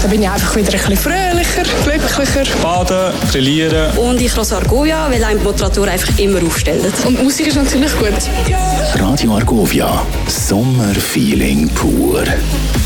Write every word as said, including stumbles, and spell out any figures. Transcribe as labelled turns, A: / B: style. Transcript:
A: dann bin ich einfach wieder ein bisschen fröhlicher, glücklicher.
B: Baden, grillieren.
C: Und ich höre Argovia, weil einem die Muskulatur einfach immer aufstellt.
A: Und die Musik ist natürlich gut.
D: Radio Argovia, Sommerfeeling pur.